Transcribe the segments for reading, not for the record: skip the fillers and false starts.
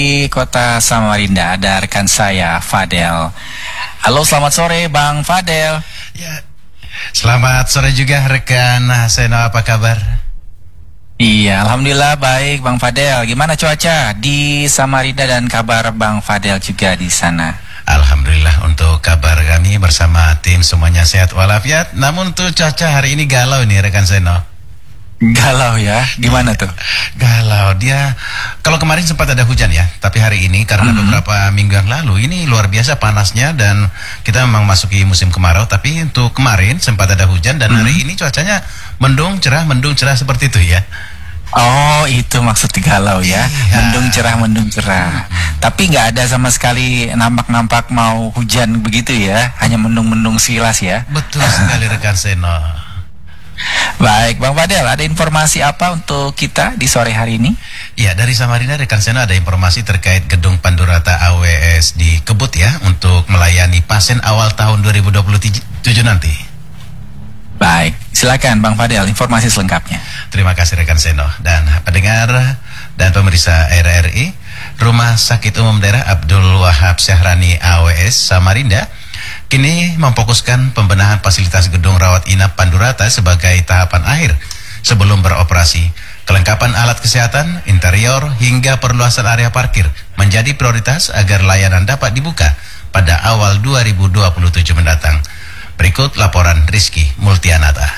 kota Samarinda ada rekan saya, Fadel. Halo, selamat sore Bang Fadel. Ya, selamat sore juga rekan Seno, apa kabar? Iya, Alhamdulillah baik Bang Fadel. Gimana cuaca di Samarinda dan kabar Bang Fadel juga di sana? Alhamdulillah untuk kabar kami bersama tim semuanya sehat walafiat. Namun untuk cuaca hari ini galau nih rekan Seno. Galau ya, gimana tuh? Galau, dia kalau kemarin sempat ada hujan ya, tapi hari ini karena beberapa minggu yang lalu ini luar biasa panasnya dan kita memang masuki musim kemarau. Tapi untuk kemarin sempat ada hujan dan hari ini cuacanya mendung cerah seperti itu ya. Oh, itu maksud galau ya, mendung cerah. Tapi nggak ada sama sekali nampak-nampak mau hujan begitu ya, hanya mendung-mendung sekilas ya. Betul sekali rekan Seno. Baik, Bang Fadel, ada informasi apa untuk kita di sore hari ini? Ya, dari Samarinda rekan Seno ada informasi terkait gedung Pandurata AWS di Kebut ya, untuk melayani pasien awal tahun 2027 nanti. Baik, silakan Bang Fadel, informasi selengkapnya. Terima kasih rekan Seno dan pendengar dan pemirsa RRI. Rumah Sakit Umum Daerah Abdul Wahab Syahrani AWS Samarinda kini memfokuskan pembenahan fasilitas gedung rawat inap Pandurata sebagai tahapan akhir sebelum beroperasi. Kelengkapan alat kesehatan, interior, hingga perluasan area parkir menjadi prioritas agar layanan dapat dibuka pada awal 2027 mendatang. Berikut laporan Rizky Multianata.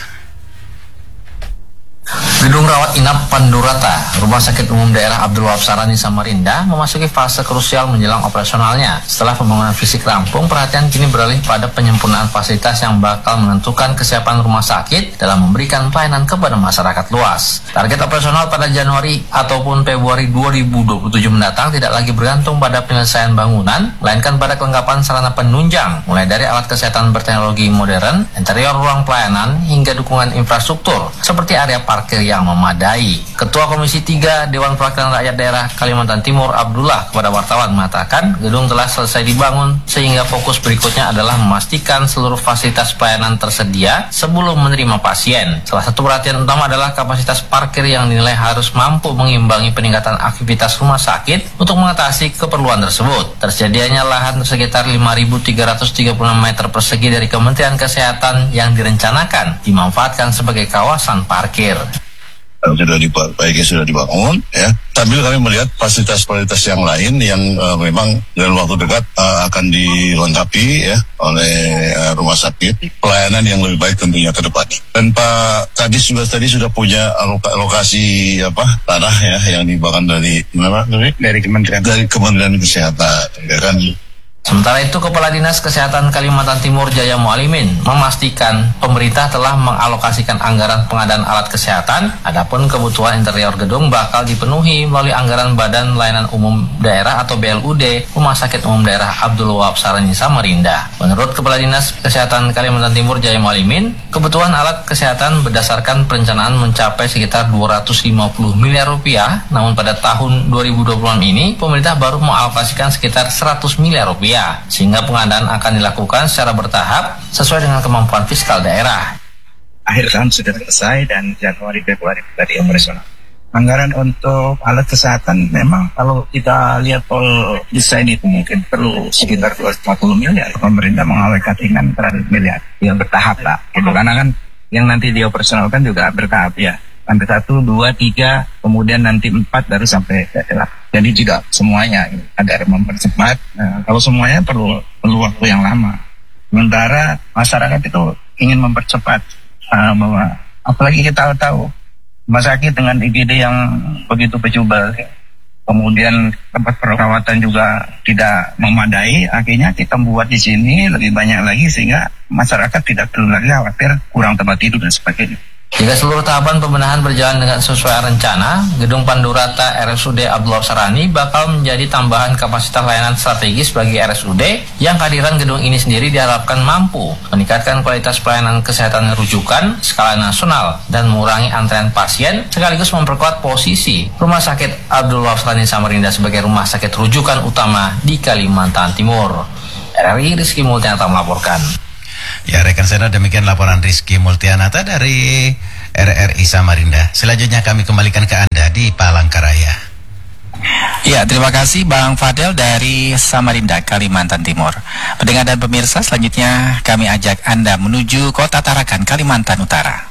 Gedung rawat inap Pandurata, Rumah Sakit Umum Daerah Abdul Wahab Syahrani Samarinda memasuki fase krusial menjelang operasionalnya. Setelah pembangunan fisik rampung, perhatian kini beralih pada penyempurnaan fasilitas yang bakal menentukan kesiapan rumah sakit dalam memberikan pelayanan kepada masyarakat luas. Target operasional pada Januari ataupun Februari 2027 mendatang tidak lagi bergantung pada penyelesaian bangunan, melainkan pada kelengkapan sarana penunjang, mulai dari alat kesehatan berteknologi modern, interior ruang pelayanan, hingga dukungan infrastruktur seperti area parkir yang memadai. Ketua Komisi 3 Dewan Perwakilan Rakyat Daerah Kalimantan Timur Abdullah kepada wartawan mengatakan gedung telah selesai dibangun sehingga fokus berikutnya adalah memastikan seluruh fasilitas pelayanan tersedia sebelum menerima pasien. Salah satu perhatian utama adalah kapasitas parkir yang dinilai harus mampu mengimbangi peningkatan aktivitas rumah sakit untuk mengatasi keperluan tersebut. Tersedianya lahan sekitar 5.336 meter persegi dari Kementerian Kesehatan yang direncanakan dimanfaatkan sebagai kawasan parkir. Sudah dibangun ya. Sambil kami melihat fasilitas-fasilitas yang lain yang memang dalam waktu dekat akan dilengkapi ya oleh rumah sakit, pelayanan yang lebih baik tentunya ke depan. Dan Pak Kadis juga tadi sudah punya lokasi tanah ya yang dibangun dari Kementerian Kesehatan ya kan. Sementara itu, Kepala Dinas Kesehatan Kalimantan Timur Jaya Mualimin memastikan pemerintah telah mengalokasikan anggaran pengadaan alat kesehatan. Adapun kebutuhan interior gedung bakal dipenuhi melalui anggaran Badan Layanan Umum Daerah atau BLUD Rumah Sakit Umum Daerah Abdul Wahab Syahrani Samarinda. Menurut Kepala Dinas Kesehatan Kalimantan Timur Jaya Mualimin, kebutuhan alat kesehatan berdasarkan perencanaan mencapai sekitar 250 miliar rupiah. Namun pada tahun 2026 ini, pemerintah baru mengalokasikan sekitar 100 miliar rupiah. Sehingga pengadaan akan dilakukan secara bertahap sesuai dengan kemampuan fiskal daerah. Akhir tahun sudah selesai dan Januari Februari tadi operasional. Anggaran untuk alat kesehatan memang kalau kita lihat pola desain itu mungkin perlu sekitar 240 miliar. Pemerintah mengalokasikan 100 miliar. Ya bertahap lah. Gitu. Karena kan yang nanti dioperasionalkan juga bertahap ya. Sampai 1, 2, 3, kemudian nanti 4 baru sampai daerah. Jadi tidak semuanya ada yang mempercepat. Kalau semuanya perlu waktu yang lama. Sementara masyarakat itu ingin mempercepat bahwa apalagi kita tahu rumah sakit dengan IGD yang begitu berjubel, kemudian tempat perawatan juga tidak memadai. Akhirnya kita buat di sini lebih banyak lagi sehingga masyarakat tidak perlu lagi khawatir kurang tempat tidur dan sebagainya. Jika seluruh tahapan pembenahan berjalan dengan sesuai rencana, Gedung Pandurata RSUD Abdul Wahab Syahrani bakal menjadi tambahan kapasitas layanan strategis bagi RSUD yang kehadiran gedung ini sendiri diharapkan mampu meningkatkan kualitas pelayanan kesehatan rujukan skala nasional dan mengurangi antrean pasien sekaligus memperkuat posisi Rumah Sakit Abdul Wahab Syahrani Samarinda sebagai rumah sakit rujukan utama di Kalimantan Timur. RRI Rizky Multianata melaporkan. Ya rekan Seno, demikian laporan Rizky Multianata dari RRI Samarinda. Selanjutnya kami kembalikan ke Anda di Palangkaraya. Ya, terima kasih Bang Fadel dari Samarinda, Kalimantan Timur. Pendengar dan pemirsa, selanjutnya kami ajak Anda menuju Kota Tarakan, Kalimantan Utara.